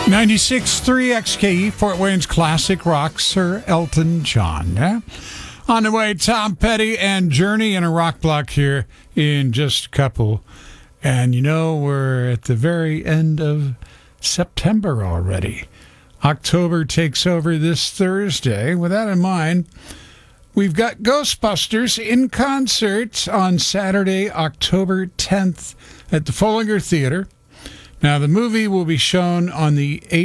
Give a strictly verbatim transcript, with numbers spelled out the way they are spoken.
ninety-six point three X K E, Fort Wayne's classic rock, Sir Elton John. Yeah? On the way, Tom Petty and Journey in a rock block here in just a couple. And you know, we're at the very end of September already. October takes over this Thursday. With that in mind, we've got Ghostbusters in concert on Saturday, October tenth at the Follinger Theater. Now, the movie will be shown on the